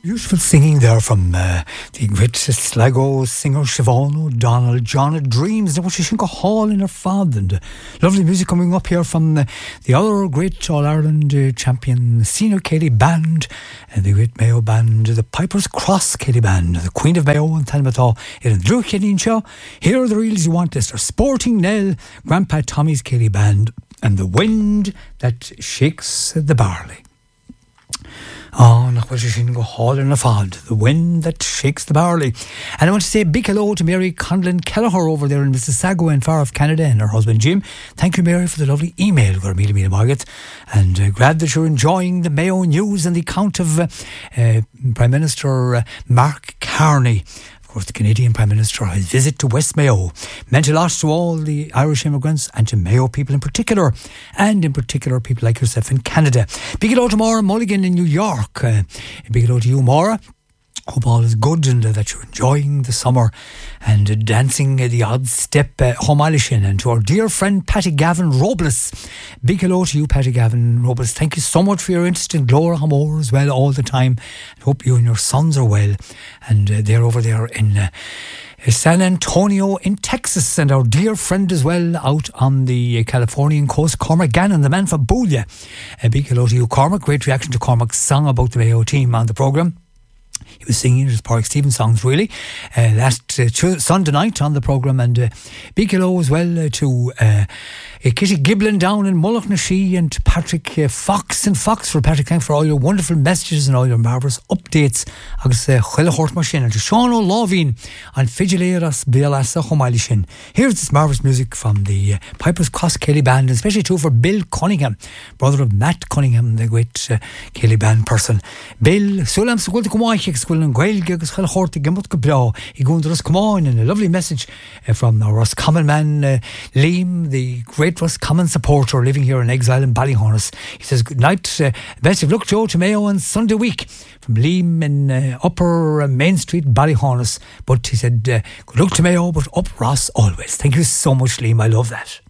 Beautiful singing there from the great Sligo singer Siobhan O'Donnell, John of Dreams. Now, she's go Hall in her fad, and lovely music coming up here from the other great All Ireland champion senior Kelly Band, and the great Mayo Band, the Piper's Cross Kelly Band, the Queen of Mayo and Talmatha. Here in Drew Kenincha, here are the reels you want. This are Sporting Nell, Grandpa Tommy's Kelly Band, and the Wind That Shakes the Barley. Oh, nach bhfuil sin go hall in a fad, the wind that shakes the barley. And I want to say a big hello to Mary Conlon Kelleher over there in Mississauga and far off Canada, and her husband Jim. Thank you, Mary, for the lovely email. And glad that you're enjoying the Mayo News and the account of Prime Minister Mark Carney. Of course, the Canadian Prime Minister, his visit to West Mayo meant a lot to all the Irish immigrants and to Mayo people in particular, and in particular people like yourself in Canada. Big hello to Maura Mulligan in New York. Big hello to you, Maura. Hope all is good and that you're enjoying the summer and dancing the odd step home Alishin. And to our dear friend Patty Gavin Robles, big hello to you, Patty Gavin Robles. Thank you so much for your interest in Glora Hamor as well all the time. I hope you and your sons are well, and they're over there in San Antonio in Texas, and our dear friend as well out on the Californian coast, Cormac Gannon, the man from Boolia. A big hello to you, Cormac. Great reaction to Cormac's song about the Mayo team on the programme. He was singing his Pádraig Stephen songs really last Sunday night on the programme, and big hello as well to Kitty Giblin down in Mullaghnashi, and Patrick Fox in Foxford. Patrick, thanks for all your wonderful messages and all your marvellous updates. Agus chuile hort mar sin, and to Sean O'Lovin on Figileiras Bielasa Homailishin. Here's this marvellous music from the Piper's Cross Kelly Band, and especially too for Bill Cunningham, brother of Matt Cunningham, the great Kelly Band person. Bill, Sulam Sugul to Kumaich, Squil and Gailge, Gus Hell Horty, Gamut Kabla, Igundra's come on, and a lovely message from our Roscommon man, Liam, the great Roscommon supporter living here in exile in Ballyhonus. He says, good night, best of luck, Joe, to Mayo on Sunday week. From Liam in Upper Main Street, Ballyhonus. But he said, good luck to Mayo, but up Ross always. Thank you so much, Liam. I love that.